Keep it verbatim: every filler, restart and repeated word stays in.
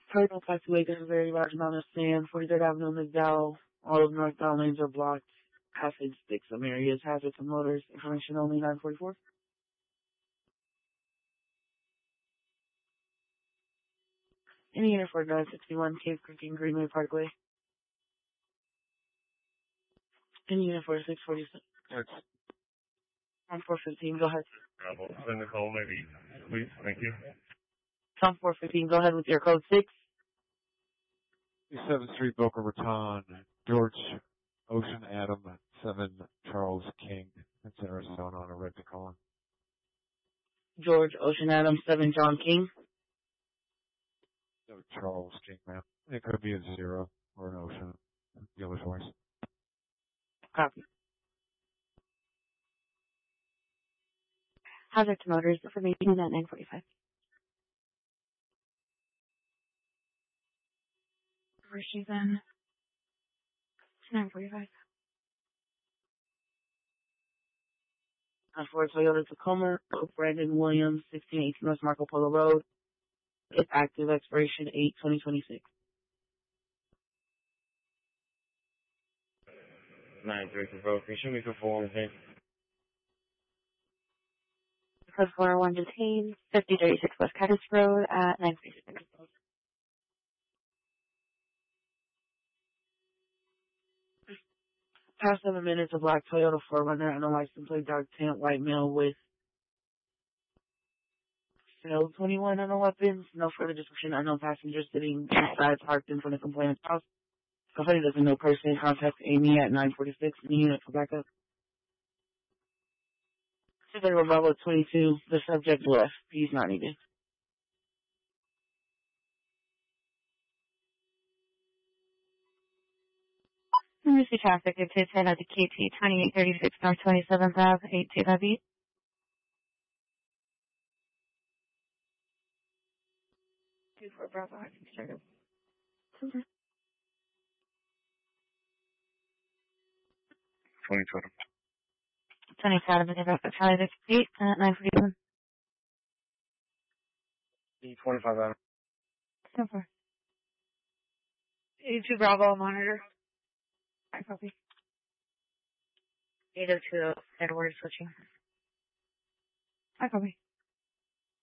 Cardinal Passageway, there's a very large amount of sand. forty-third Avenue, McDowell. All of northbound lanes are blocked. Passage sticks. Some areas hazard to motors. Information only nine forty-four. Any unit for nine sixty-one Cave Creek and Greenway Parkway. Any unit for six forty-six. Tom four fifteen, go ahead. Bravo. Send the call maybe, please. Thank you. Tom four fifteen, go ahead with your code six. seventh Street, Boca Raton, George Ocean Adam, seven Charles King. That's Arizona on a red to call. George Ocean Adam, seven John King. No, Charles King, man. It could be a zero or an ocean. The other choice. Copy. Hazard to motors, information at nine forty-five. Reverse then. nine forty-five. On Ford Toyota Tacoma, Brandon Williams, sixteen eighteen West Marco Polo Road. It's active, expiration eight twenty twenty-six. nine three four, can you show me for four one thing? Code four oh one detained, fifty thirty-six West Cadiz Road at nine forty-six. Past seven minutes, a black Toyota four runner and a license plate dark tint white male with L twenty-one on the weapons. No further description. Unknown passenger sitting inside parked in front of complainant's house. Somebody doesn't know person. Contact Amy at nine forty-six. The unit for backup. Federal Bravo twenty-two. The subject left. He's not needed. Emergency traffic. It's head at the K T twenty-eight thirty-six North twenty-seventh Avenue, eight two W. Two four Bravo. Started. twenty-seven. twenty-seven, Charlie fifty-eight at nine forty-one. E twenty-five Adam. So far. eighty-two Bravo, monitor. I copy. eight oh two Edward switching. I copy.